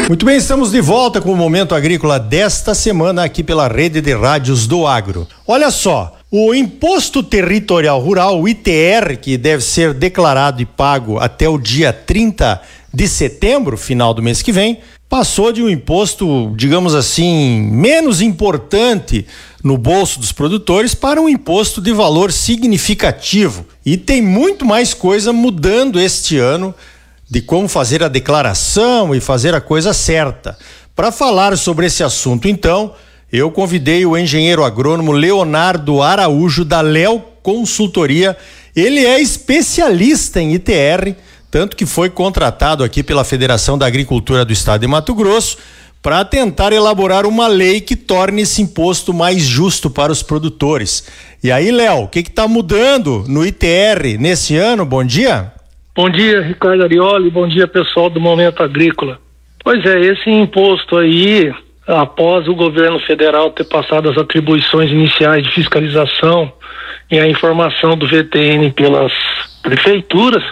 Muito bem, estamos de volta com o Momento Agrícola desta semana aqui pela Rede de Rádios do Agro. Olha só, o Imposto Territorial Rural, o ITR, que deve ser declarado e pago até o dia 30 de setembro, final do mês que vem, passou de um imposto, digamos assim, menos importante no bolso dos produtores para um imposto de valor significativo. E tem muito mais coisa mudando este ano de como fazer a declaração e fazer a coisa certa. Para falar sobre esse assunto, então, eu convidei o engenheiro agrônomo Leonardo Araújo, da Léo Consultoria. Ele é especialista em ITR, tanto que foi contratado aqui pela Federação da Agricultura do Estado de Mato Grosso para tentar elaborar uma lei que torne esse imposto mais justo para os produtores. E aí, Léo, o que está mudando no ITR nesse ano? Bom dia. Bom dia, Ricardo Arioli, bom dia, pessoal do Momento Agrícola. Pois é, esse imposto aí, após o governo federal ter passado as atribuições iniciais de fiscalização e a informação do VTN pelas prefeituras,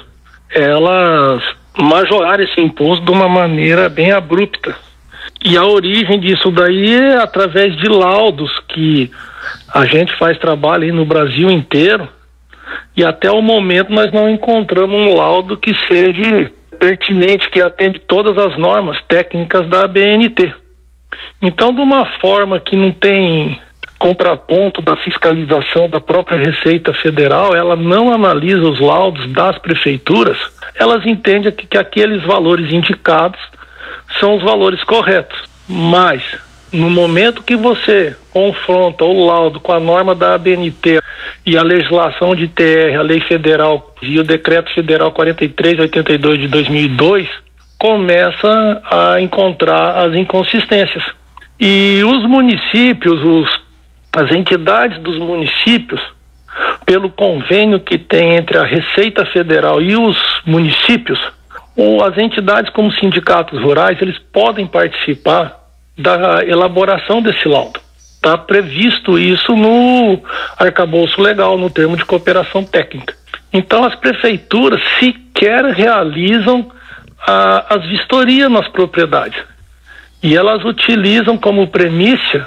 elas majoraram esse imposto de uma maneira bem abrupta. E a origem disso daí é através de laudos que a gente faz trabalho aí no Brasil inteiro, e até o momento nós não encontramos um laudo que seja pertinente, que atende todas as normas técnicas da ABNT. Então, de uma forma que não tem contraponto da fiscalização da própria Receita Federal, ela não analisa os laudos das prefeituras, elas entendem que aqueles valores indicados são os valores corretos. Mas, no momento que você confronta o laudo com a norma da ABNT e a legislação de ITR, a lei federal e o decreto federal 4382 de 2002, começa a encontrar as inconsistências. E os municípios, as entidades dos municípios, pelo convênio que tem entre a Receita Federal e os municípios, as entidades como sindicatos rurais, eles podem participar da elaboração desse laudo. Está previsto isso no arcabouço legal, no termo de cooperação técnica. Então as prefeituras sequer realizam as vistorias nas propriedades. E elas utilizam como premissa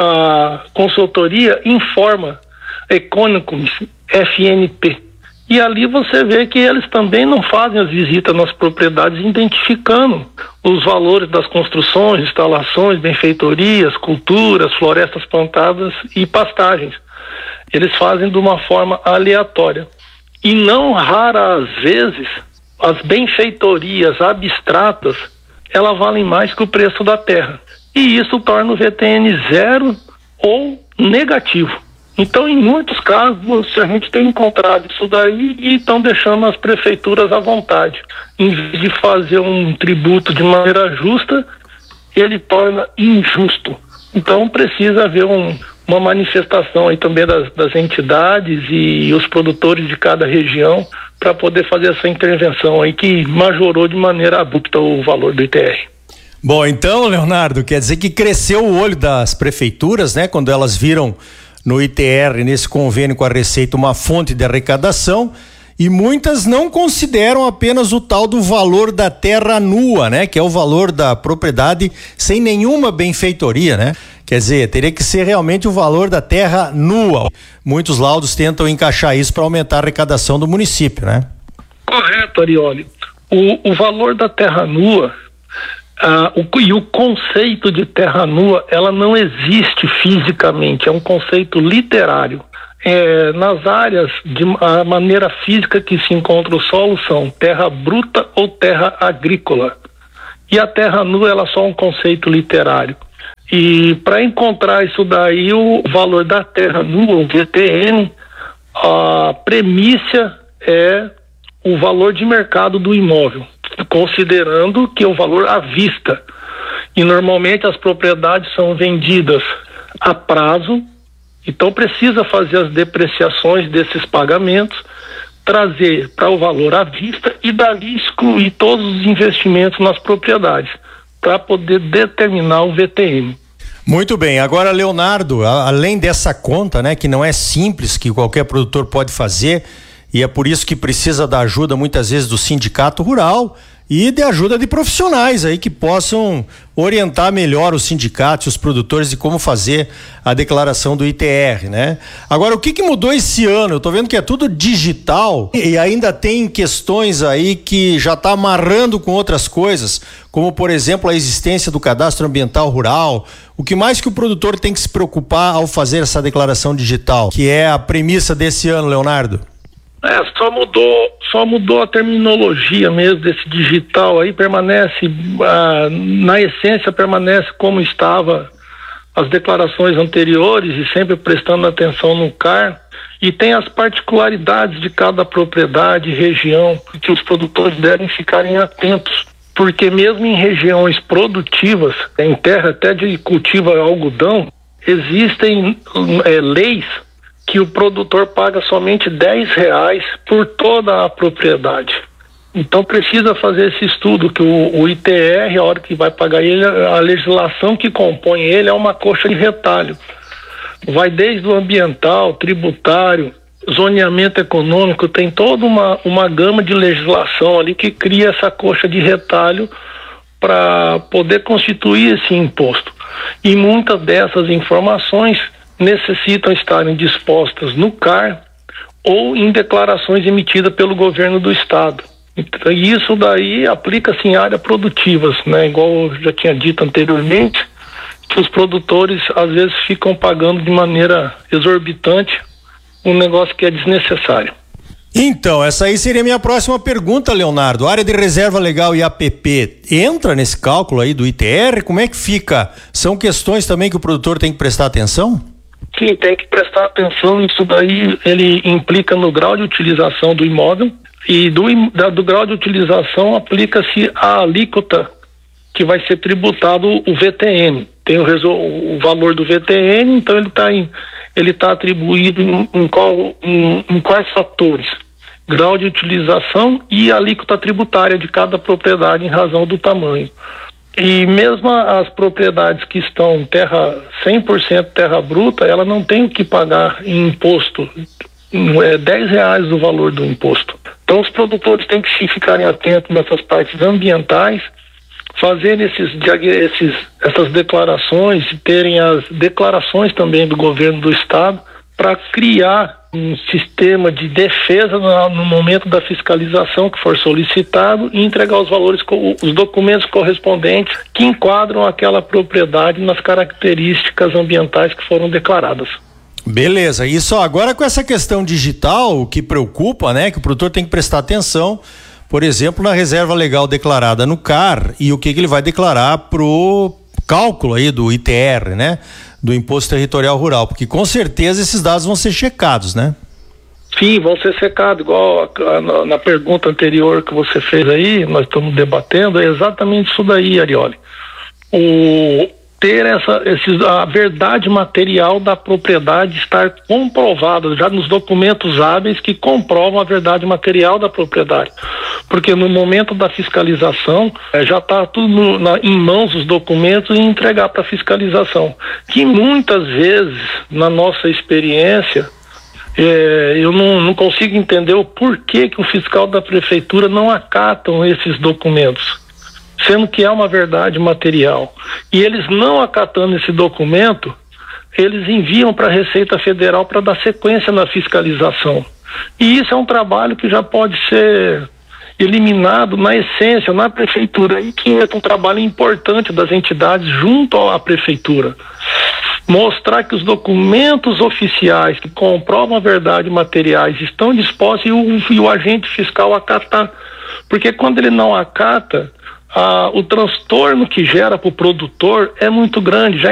a consultoria Informa Economicus, FNP. E ali você vê que eles também não fazem as visitas nas propriedades identificando os valores das construções, instalações, benfeitorias, culturas, florestas plantadas e pastagens. Eles fazem de uma forma aleatória. E não raras vezes as benfeitorias abstratas, elas valem mais que o preço da terra. E isso torna o VTN zero ou negativo. Então, em muitos casos, a gente tem encontrado isso daí e estão deixando as prefeituras à vontade. Em vez de fazer um tributo de maneira justa, ele torna injusto. Então, precisa haver uma manifestação aí também das entidades e os produtores de cada região para poder fazer essa intervenção aí que majorou de maneira abrupta o valor do ITR. Bom, então, Leonardo, quer dizer que cresceu o olho das prefeituras, né? Quando elas viram no ITR, nesse convênio com a Receita, uma fonte de arrecadação, e muitas não consideram apenas o tal do valor da terra nua, né? Que é o valor da propriedade sem nenhuma benfeitoria, né? Quer dizer, teria que ser realmente o valor da terra nua. Muitos laudos tentam encaixar isso para aumentar a arrecadação do município, né? Correto, Arioli. O valor da terra nua, e o conceito de terra nua, ela não existe fisicamente, é um conceito literário. Nas áreas de a maneira física que se encontra o solo são terra bruta ou terra agrícola. E a terra nua, ela é só um conceito literário. E para encontrar isso daí, o valor da terra nua, o VTN, a premissa é o valor de mercado do imóvel, considerando que é o valor à vista. E normalmente as propriedades são vendidas a prazo, então precisa fazer as depreciações desses pagamentos, trazer para o valor à vista e dali excluir todos os investimentos nas propriedades, para poder determinar o VTM. Muito bem, agora, Leonardo, além dessa conta, né, que não é simples, que qualquer produtor pode fazer, e é por isso que precisa da ajuda muitas vezes do sindicato rural e de ajuda de profissionais aí que possam orientar melhor os sindicatos e os produtores de como fazer a declaração do ITR, né? Agora, o que mudou esse ano? Eu tô vendo que é tudo digital e ainda tem questões aí que já tá amarrando com outras coisas, como, por exemplo, a existência do cadastro ambiental rural. O que mais que o produtor tem que se preocupar ao fazer essa declaração digital, que é a premissa desse ano, Leonardo? Só mudou a terminologia mesmo desse digital aí, permanece, na essência permanece como estava as declarações anteriores e sempre prestando atenção no CAR, e tem as particularidades de cada propriedade, região, que os produtores devem ficarem atentos, porque mesmo em regiões produtivas, em terra até de cultivo algodão, existem leis que o produtor paga somente R$10 por toda a propriedade. Então precisa fazer esse estudo, que o ITR, a hora que vai pagar ele, a legislação que compõe ele é uma coxa de retalho. Vai desde o ambiental, tributário, zoneamento econômico, tem toda uma gama de legislação ali que cria essa coxa de retalho para poder constituir esse imposto. E muitas dessas informações necessitam estarem dispostas no CAR ou em declarações emitidas pelo governo do estado. Então, isso daí aplica-se em áreas produtivas, né? Igual eu já tinha dito anteriormente, que os produtores às vezes ficam pagando de maneira exorbitante um negócio que é desnecessário. Então, essa aí seria a minha próxima pergunta, Leonardo. A área de reserva legal e APP entra nesse cálculo aí do ITR? Como é que fica? São questões também que o produtor tem que prestar atenção? Sim, tem que prestar atenção. Isso daí ele implica no grau de utilização do imóvel, e do grau de utilização aplica-se a alíquota que vai ser tributado o VTN. Tem o valor do VTN, então ele está atribuído em quais fatores? Grau de utilização e alíquota tributária de cada propriedade em razão do tamanho. E mesmo as propriedades que estão 100% terra bruta, ela não tem o que pagar em imposto, R$10 o valor do imposto. Então os produtores têm que ficarem atentos nessas partes ambientais, fazerem essas declarações, terem as declarações também do governo do estado, para criar um sistema de defesa no momento da fiscalização que for solicitado e entregar os documentos correspondentes que enquadram aquela propriedade nas características ambientais que foram declaradas. Beleza, e só agora com essa questão digital, o que preocupa, né, que o produtor tem que prestar atenção, por exemplo, na reserva legal declarada no CAR e o que ele vai declarar pro cálculo aí do ITR, né? Do Imposto Territorial Rural, porque com certeza esses dados vão ser checados, né? Sim, vão ser checados, igual na pergunta anterior que você fez aí, nós estamos debatendo, é exatamente isso daí, Arioli. Ter a verdade material da propriedade estar comprovada, já nos documentos hábeis que comprovam a verdade material da propriedade. Porque no momento da fiscalização, já está tudo em mãos os documentos e entregar para a fiscalização. Que muitas vezes, na nossa experiência, eu não consigo entender o porquê que o fiscal da prefeitura não acatam esses documentos, sendo que é uma verdade material. E eles não acatando esse documento, eles enviam para a Receita Federal para dar sequência na fiscalização. E isso é um trabalho que já pode ser eliminado na essência, na prefeitura, e que é um trabalho importante das entidades junto à prefeitura. Mostrar que os documentos oficiais que comprovam a verdade materiais estão dispostos e o agente fiscal acatar. Porque quando ele não acata, o transtorno que gera para o produtor é muito grande. Já